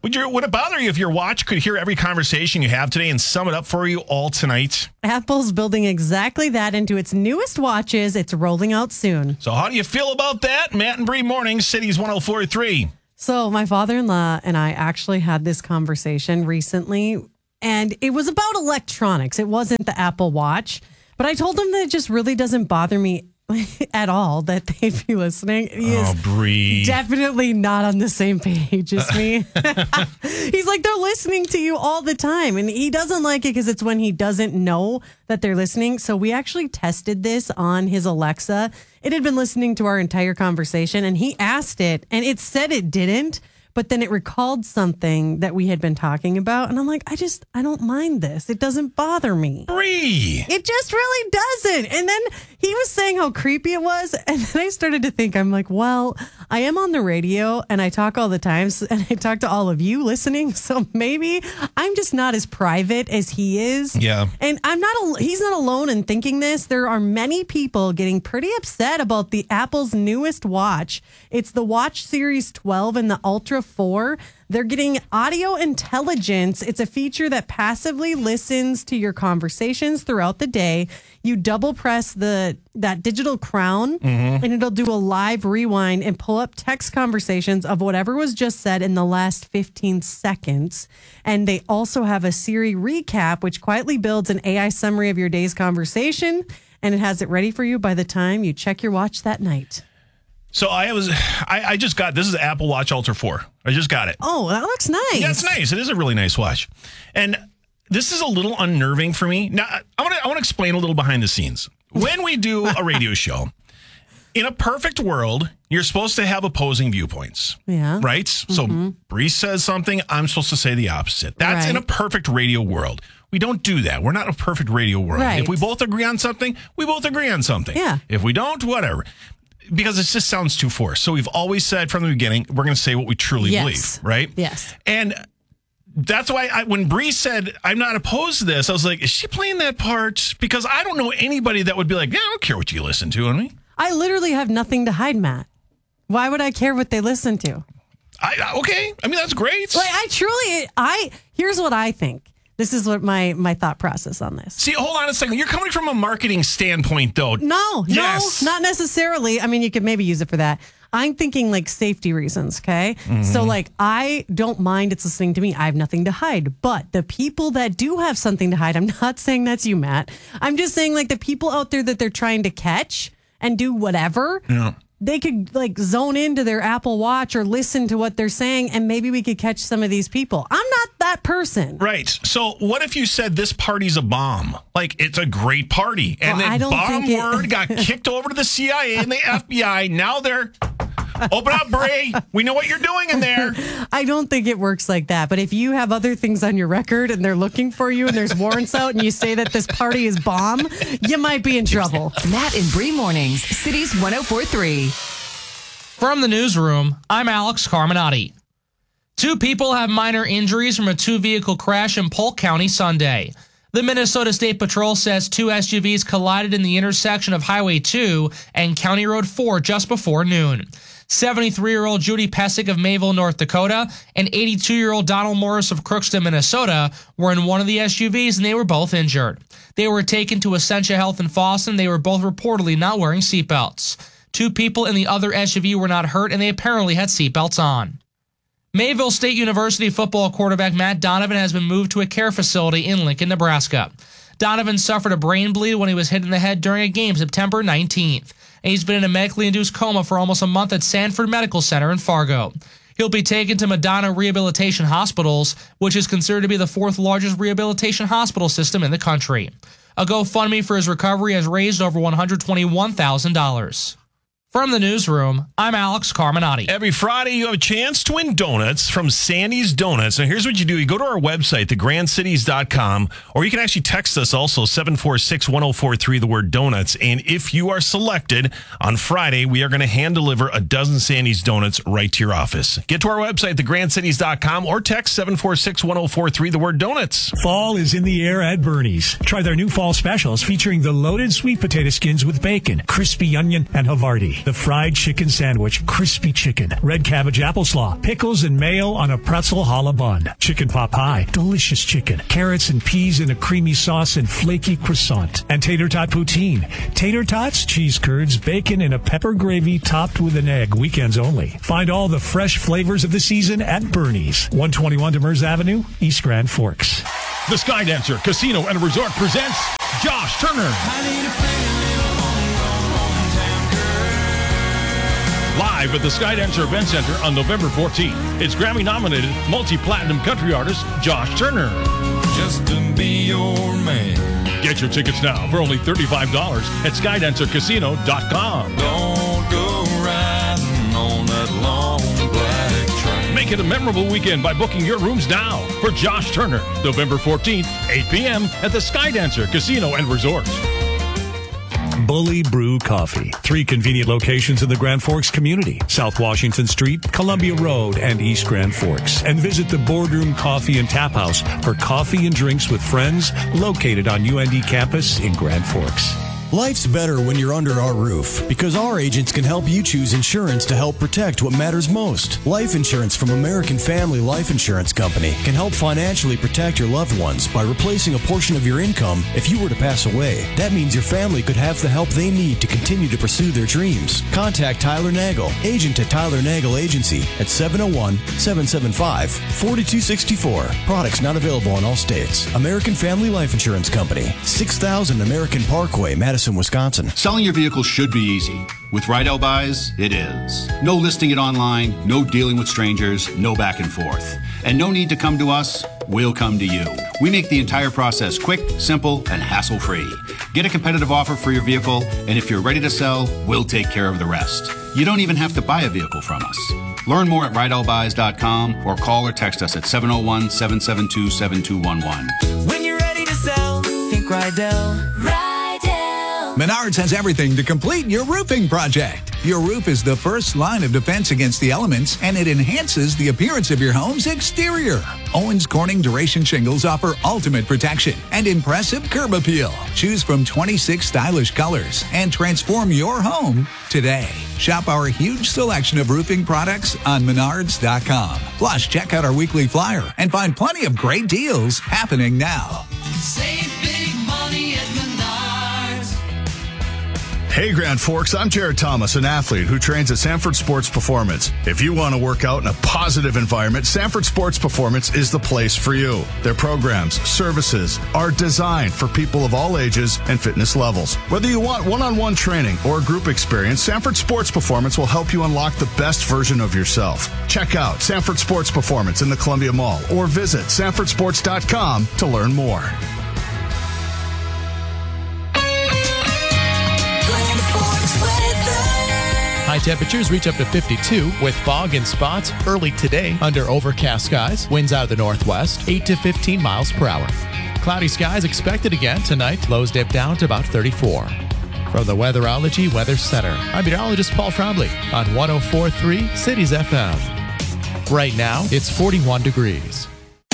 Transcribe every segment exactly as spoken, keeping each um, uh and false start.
Would you? Would it bother you if your watch could hear every conversation you have today and sum it up for you all tonight? Apple's building exactly that into its newest watches. It's rolling out soon. So how do you feel about that? Matt and Bree Mornings, Cities one oh four point three. So my father-in-law and I actually had this conversation recently, and it was about electronics. It wasn't the Apple Watch, but I told him that it just really doesn't bother me at all that they'd be listening. He oh, Bree. Definitely not on the same page as me. He's like, they're listening to you all the time. And he doesn't like it because it's when he doesn't know that they're listening. So we actually tested this on his Alexa. It had been listening to our entire conversation, and he asked it, and it said it didn't. But then it recalled something that we had been talking about. And I'm like, I just, I don't mind this. It doesn't bother me. Bree. It just really doesn't. And then he was saying how creepy it was. And then I started to think, I'm like, well, I am on the radio and I talk all the time. And I talk to all of you listening. So maybe I'm just not as private as he is. Yeah. And I'm not, he's not alone in thinking this. There are many people getting pretty upset about the Apple's newest watch. It's the Watch Series twelve and the Ultra four. They're getting audio intelligence. It's a feature that passively listens to your conversations throughout the day. You double press the that digital crown, mm-hmm. and it'll do a live rewind and pull up text conversations of whatever was just said in the last fifteen seconds. And they also have a Siri recap, which quietly builds an A I summary of your day's conversation, and it has it ready for you by the time you check your watch that night. So I was, I, I just got, this is the Apple Watch Ultra four. I just got it. Oh, that looks nice. Yeah, it's nice. It is a really nice watch. And this is a little unnerving for me. Now, I want to I want to explain a little behind the scenes. When we do a radio show, in a perfect world, you're supposed to have opposing viewpoints. Yeah. Right? Mm-hmm. So Bree says something, I'm supposed to say the opposite. That's right. In a perfect radio world. We don't do that. We're not a perfect radio world. Right. If we both agree on something, we both agree on something. Yeah. If we don't, whatever. Because it just sounds too forced. So we've always said from the beginning, we're going to say what we truly yes. believe, right? Yes. And that's why I, when Bree said, I'm not opposed to this, I was like, is she playing that part? Because I don't know anybody that would be like, yeah, I don't care what you listen to on me. I literally have nothing to hide, Matt. Why would I care what they listen to? I Okay. I mean, that's great. Like, I truly, I, here's what I think. This is what my, my thought process on this. See, hold on a second. You're coming from a marketing standpoint, though. No, yes. no, not necessarily. I mean, you could maybe use it for that. I'm thinking like safety reasons, okay? Mm-hmm. So like, I don't mind it's listening to me. I have nothing to hide. But the people that do have something to hide, I'm not saying that's you, Matt. I'm just saying like the people out there that they're trying to catch and do whatever. Yeah. They could like zone into their Apple Watch or listen to what they're saying, and maybe we could catch some of these people. I'm not that person. Right. So what if you said this party's a bomb? Like, it's a great party. And well, then bomb it... word got kicked over to the C I A and the F B I. Now they're... Open up, Bree. We know what you're doing in there. I don't think it works like that. But if you have other things on your record and they're looking for you and there's warrants out and you say that this party is bomb, you might be in trouble. Matt and Bree Mornings, Cities one oh four point three. From the newsroom, I'm Alex Carminati. Two people have minor injuries from a two-vehicle crash in Polk County Sunday. The Minnesota State Patrol says two S U Vs collided in the intersection of Highway two and County Road four just before noon. seventy-three-year-old Judy Pesic of Mayville, North Dakota, and eighty-two-year-old Donald Morris of Crookston, Minnesota, were in one of the S U Vs, and they were both injured. They were taken to Essentia Health in Fosston. They were both reportedly not wearing seatbelts. Two people in the other S U V were not hurt, and they apparently had seatbelts on. Mayville State University football quarterback Matt Donovan has been moved to a care facility in Lincoln, Nebraska. Donovan suffered a brain bleed when he was hit in the head during a game September nineteenth. And he's been in a medically induced coma for almost a month at Sanford Medical Center in Fargo. He'll be taken to Madonna Rehabilitation Hospitals, which is considered to be the fourth largest rehabilitation hospital system in the country. A GoFundMe for his recovery has raised over one hundred twenty-one thousand dollars. From the newsroom, I'm Alex Carminati. Every Friday, you have a chance to win donuts from Sandy's Donuts. And here's what you do. You go to our website, the grand cities dot com, or you can actually text us also, seven four six, one oh four three, the word donuts. And if you are selected, on Friday, we are going to hand deliver a dozen Sandy's Donuts right to your office. Get to our website, the grand cities dot com, or text seven four six, one oh four three, the word donuts. Fall is in the air at Bernie's. Try their new fall specials featuring the loaded sweet potato skins with bacon, crispy onion, and Havarti. The fried chicken sandwich, crispy chicken, red cabbage applesauce, pickles and mayo on a pretzel challah bun. Chicken pot pie, delicious chicken, carrots and peas in a creamy sauce and flaky croissant. And tater tot poutine. Tater tots, cheese curds, bacon, and a pepper gravy topped with an egg. Weekends only. Find all the fresh flavors of the season at Bernie's. one twenty-one Demers Avenue, East Grand Forks. The Skydancer Casino and Resort presents Josh Turner. Live at the Skydancer Event Center on November fourteenth. It's Grammy-nominated multi-platinum country artist Josh Turner. Just to be your man. Get your tickets now for only thirty-five dollars at skydancer casino dot com. Don't go riding on that long black train. Make it a memorable weekend by booking your rooms now for Josh Turner, November fourteenth, eight p.m. at the Skydancer Casino and Resort. Bully Brew Coffee. Three convenient locations in the Grand Forks community. South Washington Street, Columbia Road, and East Grand Forks. And visit the Boardroom Coffee and Tap House for coffee and drinks with friends located on U N D campus in Grand Forks. Life's better when you're under our roof because our agents can help you choose insurance to help protect what matters most. Life insurance from American Family Life Insurance Company can help financially protect your loved ones by replacing a portion of your income if you were to pass away. That means your family could have the help they need to continue to pursue their dreams. Contact Tyler Nagel, agent at Tyler Nagel Agency at seven oh one, seven seven five, four two six four. Products not available in all states. American Family Life Insurance Company, six thousand American Parkway, Madison, Wisconsin. Selling your vehicle should be easy. With Rydell Buys, it is. No listing it online, no dealing with strangers, no back and forth. And no need to come to us, we'll come to you. We make the entire process quick, simple, and hassle-free. Get a competitive offer for your vehicle, and if you're ready to sell, we'll take care of the rest. You don't even have to buy a vehicle from us. Learn more at rydell buys dot com or call or text us at seven oh one, seven seven two, seven two one one. When you're ready to sell, think Rydell. Rydell. Menards has everything to complete your roofing project. Your roof is the first line of defense against the elements, and it enhances the appearance of your home's exterior. Owens Corning Duration Shingles offer ultimate protection and impressive curb appeal. Choose from twenty-six stylish colors and transform your home today. Shop our huge selection of roofing products on menards dot com. Plus, check out our weekly flyer and find plenty of great deals happening now. Save big money at Menards. Hey Grand Forks, I'm Jared Thomas, an athlete who trains at Sanford Sports Performance. If you want to work out in a positive environment, Sanford Sports Performance is the place for you. Their programs, services are designed for people of all ages and fitness levels. Whether you want one-on-one training or group experience, Sanford Sports Performance will help you unlock the best version of yourself. Check out Sanford Sports Performance in the Columbia Mall or visit sanford sports dot com to learn more. High temperatures reach up to fifty-two with fog in spots early today under overcast skies. Winds out of the northwest, eight to fifteen miles per hour. Cloudy skies expected again tonight. Lows dip down to about thirty-four. From the Weatherology Weather Center, I'm meteorologist Paul Trombley on one oh four point three Cities F M. Right now, it's forty-one degrees.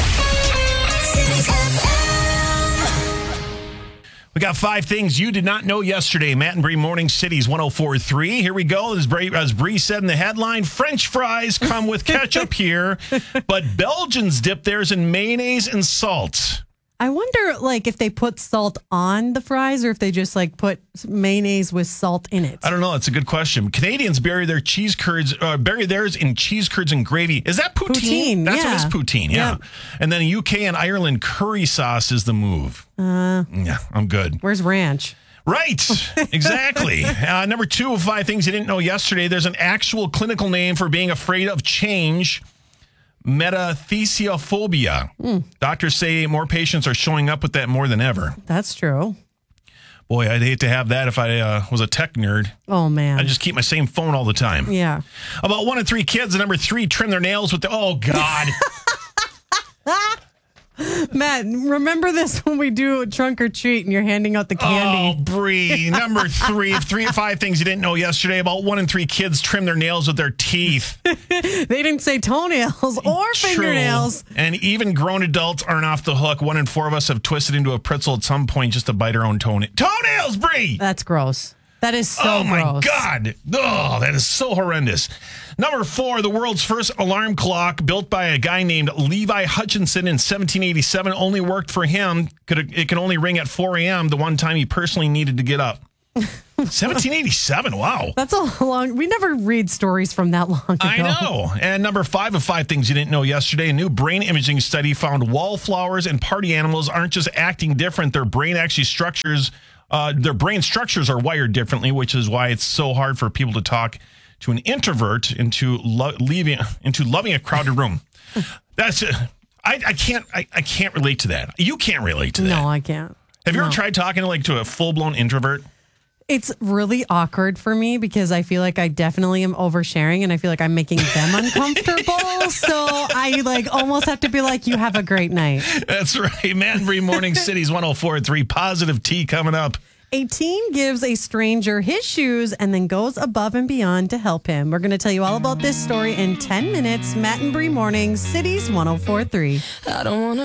We got five things you did not know yesterday. Matt and Bree Morning Cities one oh four point three. Here we go. As Bree, as Bree said in the headline, French fries come with ketchup here, but Belgians dip theirs in mayonnaise and salt. I wonder, like, if they put salt on the fries or if they just, like, put mayonnaise with salt in it. I don't know. That's a good question. Canadians bury their cheese curds, uh, bury theirs in cheese curds and gravy. Is that poutine? Poutine, That's yeah. what is poutine, yeah. Yep. And then U K and Ireland, curry sauce is the move. Uh, yeah, I'm good. Where's ranch? Right, exactly. uh, number two of five things you didn't know yesterday. There's an actual clinical name for being afraid of change. Metathesiophobia. Mm. Doctors say more patients are showing up with that more than ever. That's true. Boy, I'd hate to have that if I uh, was a tech nerd. Oh, man. I'd just keep my same phone all the time. Yeah. About one in three kids at number three trim their nails with the... Oh, God. Matt, remember this when we do trunk or treat and you're handing out the candy? Oh, Bree. Number three of three or five things you didn't know yesterday. About one in three kids trim their nails with their teeth. They didn't say toenails or True. fingernails. And even grown adults aren't off the hook. One in four of us have twisted into a pretzel at some point just to bite our own toenails. Toenails, Bree! That's gross. That is so Oh, my gross. God. Oh, that is so horrendous. Number four, the world's first alarm clock built by a guy named Levi Hutchinson in seventeen eighty-seven only worked for him. Could It can only ring at four a.m. the one time he personally needed to get up. seventeen eighty-seven, wow. That's a long, we never read stories from that long ago. I know. And number five of five things you didn't know yesterday, a new brain imaging study found wallflowers and party animals aren't just acting different. Their brain actually structures, uh, their brain structures are wired differently, which is why it's so hard for people to talk to an introvert into lo- leaving, into loving a crowded room. That's it. I, I can't, I, I can't relate to that. You can't relate to that. No, I can't. Have you No. ever tried talking to like to a full-blown introvert? It's really awkward for me because I feel like I definitely am oversharing and I feel like I'm making them uncomfortable. So I like almost have to be like, you have a great night. That's right. Matt and Bree Morning Cities one oh four point three. Positive Tea coming up. A teen gives a stranger his shoes and then goes above and beyond to help him. We're going to tell you all about this story in ten minutes. Matt and Bree Morning Cities one oh four point three. I don't want to